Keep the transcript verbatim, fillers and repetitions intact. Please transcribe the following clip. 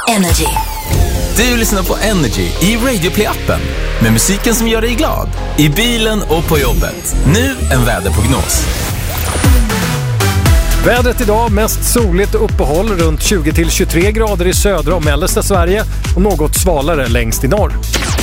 Energy. Du lyssnar på Energy i Radio Play-appen med musiken som gör dig glad. I bilen och på jobbet. Nu en väderprognos. Vädret idag mest soligt och uppehåll runt tjugo till tjugotre grader i södra och mellersta Sverige och något svalare längst i norr.